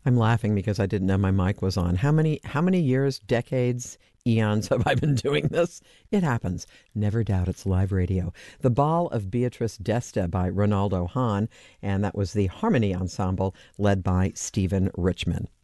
I'm laughing because I didn't know my mic was on. How many years, decades, eons have I been doing this? It happens. Never doubt it's live radio. The Ball of Beatrice d'Este by Ronaldo Hahn, and that was the Harmony Ensemble led by Stephen Richman.